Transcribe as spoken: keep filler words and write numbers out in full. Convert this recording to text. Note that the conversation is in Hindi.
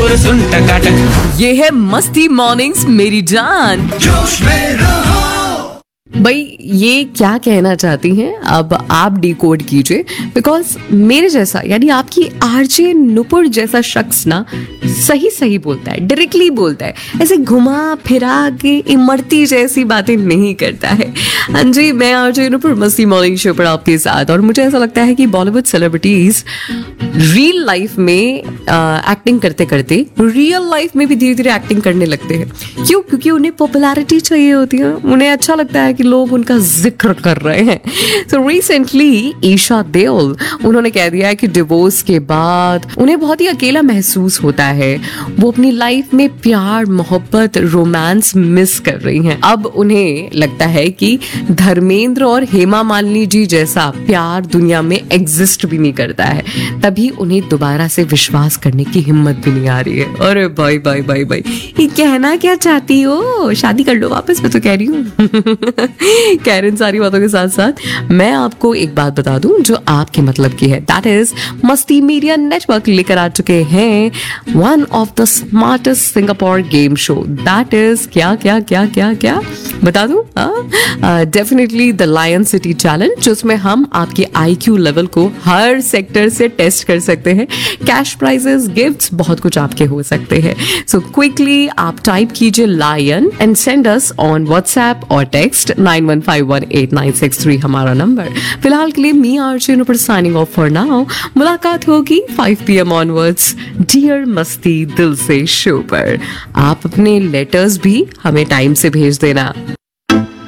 और सुन टकाटक। ये है मस्ती मॉर्निंग्स मेरी जान। जोश में रहो। भाई ये क्या कहना चाहती हैं अब आप डिकोड कीजिए, बिकॉज मेरे जैसा यानी आपकी आरजे नुपुर जैसा शख्स ना सही सही बोलता है, डायरेक्टली बोलता है, ऐसे घुमा फिरा के इमरती जैसी बातें नहीं करता है। हाँ जी, मैं आरजे नुपुर मस्ती मॉर्निंग शो पर आपके साथ। और मुझे ऐसा लगता है कि बॉलीवुड सेलिब्रिटीज रियल लाइफ में एक्टिंग करते करते रियल लाइफ में भी धीरे धीरे एक्टिंग करने लगते हैं। क्यों? क्योंकि उन्हें पॉपुलैरिटी चाहिए होती है, उन्हें अच्छा लगता है कि लोग उनका जिक्र कर रहे हैं। तो रिसेंटली ईशा देओल उन्होंने कह दिया है कि डिवोर्स के बाद उन्हें बहुत ही अकेला महसूस होता है, वो अपनी लाइफ में प्यार मोहब्बत रोमांस मिस कर रही हैं। अब उन्हें लगता है कि धर्मेंद्र और हेमा मालिनी जी जैसा प्यार दुनिया में एग्जिस्ट भी नहीं करता है, तभी उन्हें दोबारा से विश्वास करने की हिम्मत भी नहीं आ रही है। अरे भाई भाई भाई भाई ये कहना क्या चाहती हो? शादी कर लो वापस, मैं तो कह रही हूँ। कह रहे सारी बातों के साथ साथ मैं आपको एक बात बता दूं जो आपके मतलब की है। दैट इज मस्ती मीडिया नेटवर्क लेकर आ चुके हैं one of the smartest Singapore game show. That is क्या क्या क्या क्या क्या बता दूं? Definitely the lion city challenge, जिसमें हम आपके आईक्यू लेवल को हर सेक्टर से टेस्ट कर सकते हैं। कैश प्राइजेस, गिफ्ट्स, बहुत कुछ आपके हो सकते हैं। सो क्विकली आप टाइप कीजिए lion and send us on WhatsApp और text nine one five one eight nine six three हमारा नंबर। फिलहाल के लिए मी RJ Nupur signing off for now. मुलाकात होगी five P M onwards dear मस्ती दिल से शो पर। आप अपने लेटर्स भी हमें टाइम से भेज देना।